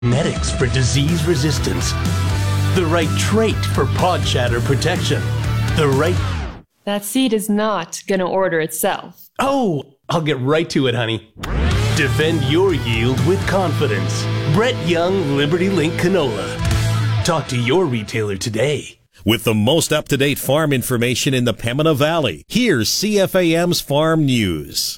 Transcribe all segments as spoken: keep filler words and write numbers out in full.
Genetics for disease resistance. The right trait for pod shatter protection. The right... That seed is not going to order itself. Oh, I'll get right to it, honey. Defend your yield with confidence. Brett Young Liberty Link Canola. Talk to your retailer today. With the most up-to-date farm information in the Pembina Valley, here's C F A M's Farm News.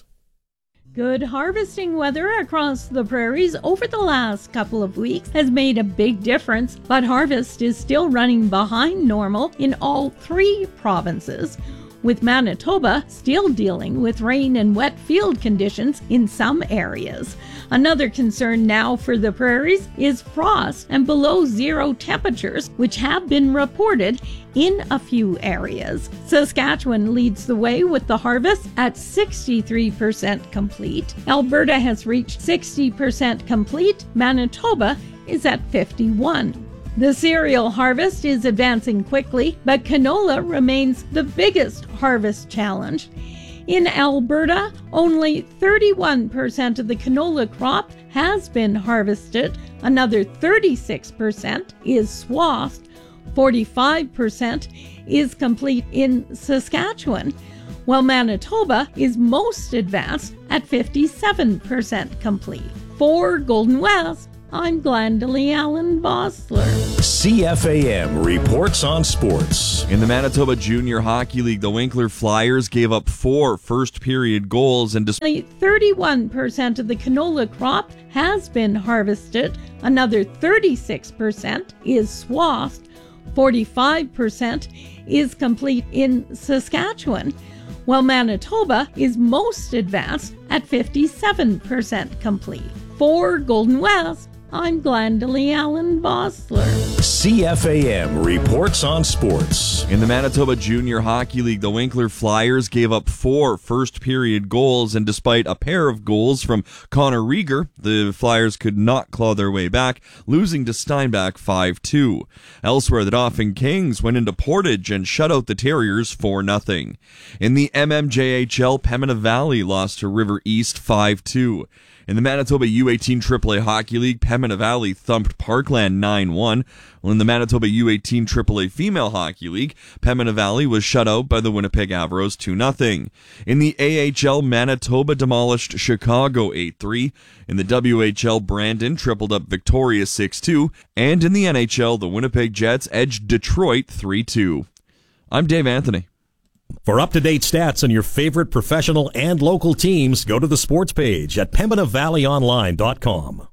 Good harvesting weather across the prairies over the last couple of weeks has made a big difference, but harvest is still running behind normal in all three provinces, with Manitoba still dealing with rain and wet field conditions in some areas. Another concern now for the prairies is frost and below zero temperatures, which have been reported in a few areas. Saskatchewan leads the way with the harvest at sixty-three percent complete. Alberta has reached sixty percent complete. Manitoba is at fifty-one. The cereal harvest is advancing quickly, but canola remains the biggest harvest challenge. In Alberta, only thirty-one percent of the canola crop has been harvested. Another thirty-six percent is swathed. forty-five percent is complete in Saskatchewan, while Manitoba is most advanced at fifty-seven percent complete. For Golden West, I'm Glendalee Allen Bossler. C F A M reports on sports. In the Manitoba Junior Hockey League, the Winkler Flyers gave up four first-period goals and despite thirty-one percent of the canola crop has been harvested. Another thirty-six percent is swathed. forty-five percent is complete in Saskatchewan, while Manitoba is most advanced at fifty-seven percent complete. For Golden West, I'm Glendalee Allen Bossler. C F A M reports on sports. In the Manitoba Junior Hockey League, the Winkler Flyers gave up four first-period goals, and despite a pair of goals from Connor Rieger, the Flyers could not claw their way back, losing to Steinbach five two. Elsewhere, the Dauphin Kings went into Portage and shut out the Terriers four nothing. In the M M J H L, Pembina Valley lost to River East five two. In the Manitoba U eighteen triple A Hockey League, Pembina Valley thumped Parkland nine one. While in the Manitoba U eighteen triple A Female Hockey League, Pembina Valley was shut out by the Winnipeg Averos two nothing. In the A H L, Manitoba demolished Chicago eight three. In the W H L, Brandon tripled up Victoria six two. And in the N H L, the Winnipeg Jets edged Detroit three two. I'm Dave Anthony. For up-to-date stats on your favorite professional and local teams, go to the sports page at Pembina Valley Online dot com.